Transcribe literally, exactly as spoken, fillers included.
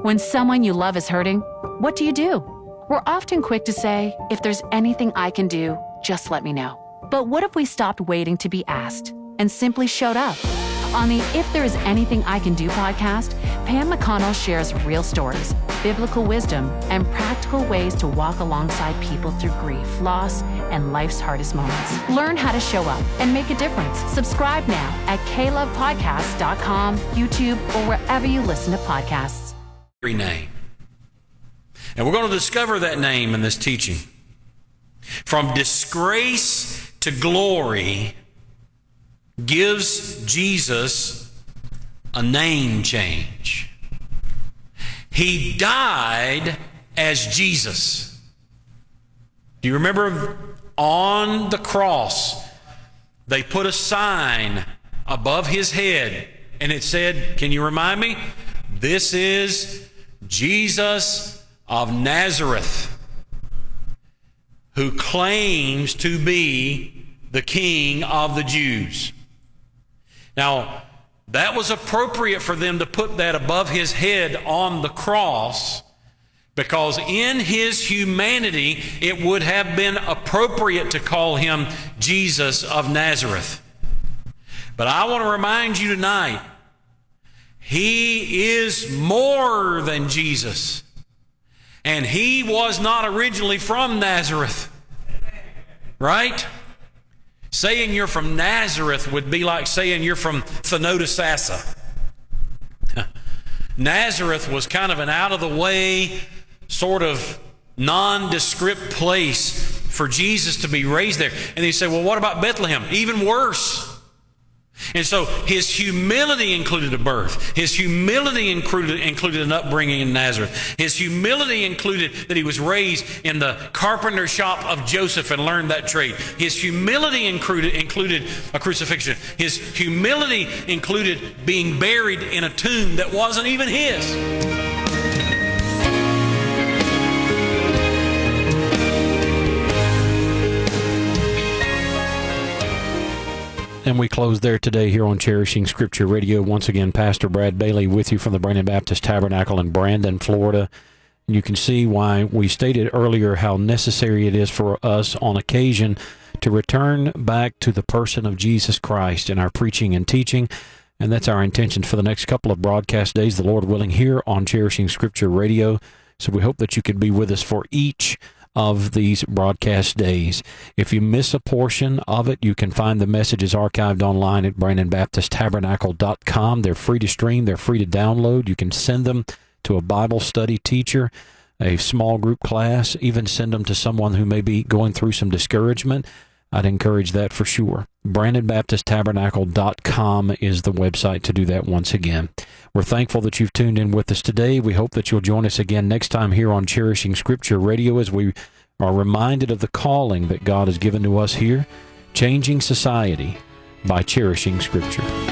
When someone you love is hurting, what do you do? We're often quick to say, if there's anything I can do, just let me know. But what if we stopped waiting to be asked and simply showed up? On the If There Is Anything I Can Do podcast, Pam McConnell shares real stories, biblical wisdom, and practical ways to walk alongside people through grief, loss, and life's hardest moments. Learn how to show up and make a difference. Subscribe now at k love podcast dot com, YouTube, or wherever you listen to podcasts. Name. And we're going to discover that name in this teaching. From disgrace to glory gives Jesus a name change. He died as Jesus. Do you remember on the cross, they put a sign above his head and it said, can you remind me? This is Jesus of Nazareth, who claims to be the King of the Jews. Now, that was appropriate for them to put that above his head on the cross, because in his humanity, it would have been appropriate to call him Jesus of Nazareth. But I want to remind you tonight, he is more than Jesus. And he was not originally from Nazareth. Right? Saying you're from Nazareth would be like saying you're from Thanodisassa. Nazareth was kind of an out-of-the-way, sort of nondescript place for Jesus to be raised there. And they say, well, what about Bethlehem? Even worse. And so his humility included a birth. His humility included, included an upbringing in Nazareth. His humility included that he was raised in the carpenter shop of Joseph and learned that trade. His humility included, included a crucifixion. His humility included being buried in a tomb that wasn't even his. And we close there today here on Cherishing Scripture Radio. Once again, Pastor Brad Bailey with you from the Brandon Baptist Tabernacle in Brandon, Florida. You can see why we stated earlier how necessary it is for us on occasion to return back to the person of Jesus Christ in our preaching and teaching. And that's our intention for the next couple of broadcast days, the Lord willing, here on Cherishing Scripture Radio. So we hope that you could be with us for each of these broadcast days. If you miss a portion of it, you can find the messages archived online at brandon baptist tabernacle dot com. They're free to stream. They're free to download. You can send them to a Bible study teacher, a small group class, even send them to someone who may be going through some discouragement. I'd encourage that for sure. brandon baptist tabernacle dot com is the website to do that once again. We're thankful that you've tuned in with us today. We hope that you'll join us again next time here on Cherishing Scripture Radio as we are reminded of the calling that God has given to us here, changing society by cherishing Scripture.